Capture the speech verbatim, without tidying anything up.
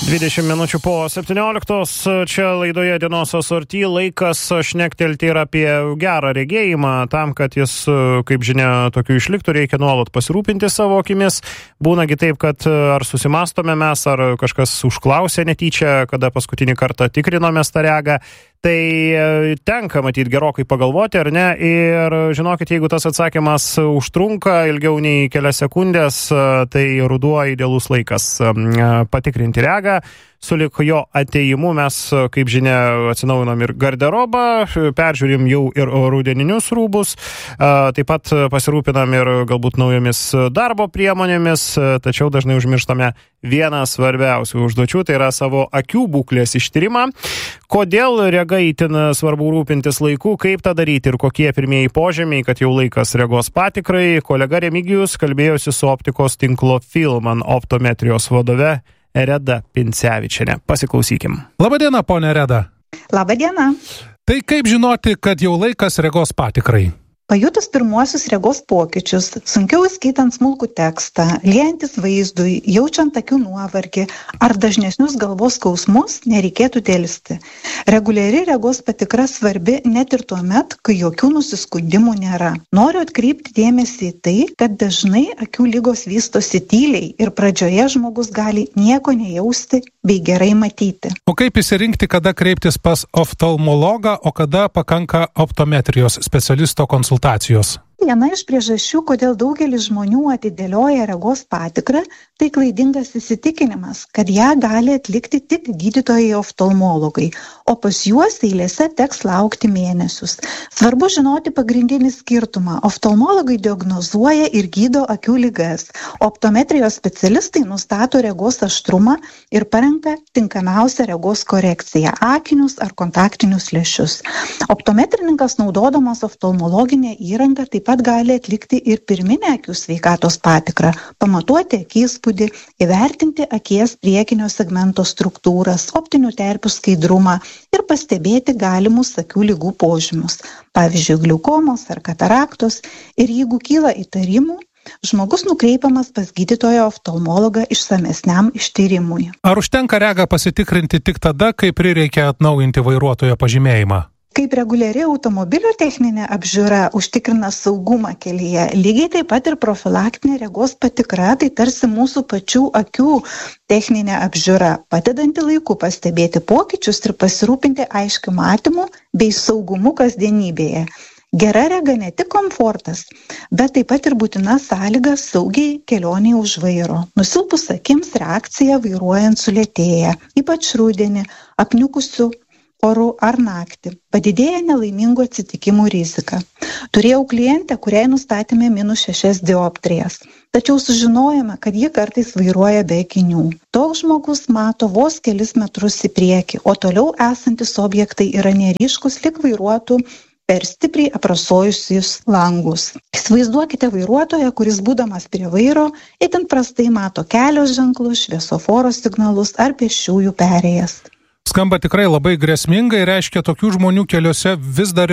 dvidešimt minučių po septynioliktos čia laidoje Dienos asorty laikas šnektelti ir apie gerą regėjimą. Tam, kad jis, kaip žinia, tokiu išliktų, reikia nuolat pasirūpinti savo akimis. Būnagi taip, kad ar susimastome mes, ar kažkas užklausė netyčia, kada paskutinį kartą tikrinomės tą regą. Tai tenka matyti gerokai pagalvoti, ar ne? Ir žinokit, jeigu tas atsakymas užtrunka ilgiau nei kelias sekundės, tai ruduo idealus laikas patikrinti regą. Sulig jo atėjimu mes, kaip žinia, atsinaujinam ir garderobą, peržiūrim jau ir rudeninius rūbus, taip pat pasirūpinam ir galbūt naujomis darbo priemonėmis, tačiau dažnai užmirštame vieną svarbiausių užduočių, tai yra savo akių būklės ištyrimą. Kodėl rega itin svarbu rūpintis laiku, kaip tą daryti ir kokie pirmieji požymiai, kad jau laikas regos patikrai. Kolega Remigijus kalbėjosi su optikos tinklo Filman optometrijos vadove Reda Pincevičienė. Pasiklausykim. Labadiena, ponė Reda. Labadiena. Tai kaip žinoti, kad jau laikas regos patikrai? Pajutus pirmuosius regos pokyčius, sunkiau skaitant smulkų tekstą, liejantis vaizdui, jaučiant akių nuovargį ar dažnesnius galvos skausmus, nereikėtų dėlsti. Reguliari regos patikra svarbi net ir tuo met, kai jokių nusiskundimų nėra. Noriu atkreipti dėmesį į tai, kad dažnai akių ligos vystosi tyliai ir pradžioje žmogus gali nieko nejausti bei gerai matyti. O kaip išsirinkti, kada kreiptis pas oftalmologą, o kada pakanka optometrijos specialisto konsultacijos? Viena iš priežasčių, kodėl daugelis žmonių atidėlioja regos patikrą, tai klaidingas įsitikinimas, kad ją gali atlikti tik gydytojai oftalmologai, o pas juos eilėse teks laukti mėnesius. Svarbu žinoti pagrindinį skirtumą. Oftalmologai diagnozuoja ir gydo akių ligas. Optometrijos specialistai nustato regos aštrumą ir parenka tinkamiausią regos korekciją – akinius ar kontaktinius lęšius. Optometrininkas, naudodamas oftalmologinę įrangą, taip pat gali atlikti ir pirminę akių sveikatos patikrą, pamatuoti akispūdį, įvertinti akies priekinio segmento struktūras, optinių terpių skaidrumą ir pastebėti galimus akių ligų požymius, pavyzdžiui, gliaukomos ar kataraktos, ir jeigu kyla įtarimų, žmogus nukreipiamas pas gydytoją oftalmologą išsamesniam ištyrimui. Ar užtenka regą pasitikrinti tik tada, kai prireikia atnaujinti vairuotojo pažymėjimą? Kaip reguliari automobilio techninė apžiūra užtikrina saugumą kelyje, lygiai taip pat ir profilaktinė regos patikra, tai tarsi mūsų pačių akių techninė apžiūra, padedanti laiku pastebėti pokyčius ir pasirūpinti aiškiu matymu bei saugumu kasdienybėje. Gera rega ne tik komfortas, bet taip pat ir būtina sąlyga saugiai kelioniai už vairo. Nusilpus akims reakcija vairuojant sulėtėja, ypač rudenį, apniukusių orų ar naktį. Padidėja nelaimingų atsitikimų rizika. Turėjau klientę, kuriai nustatėme minus šešias dioptrijas. Tačiau sužinojome, kad ji kartais vairuoja be akinių. Toks žmogus mato vos kelis metrus į priekį, o toliau esantis objektai yra neryškus, lyg vairuotų per stipriai aprasojusius langus. Įsivaizduokite vairuotoją, kuris būdamas prie vairo, itin prastai mato kelio ženklus, šviesoforo signalus ar pėsčiųjų perėjas. Skamba tikrai labai grėsmingai, reiškia, tokių žmonių keliuose vis dar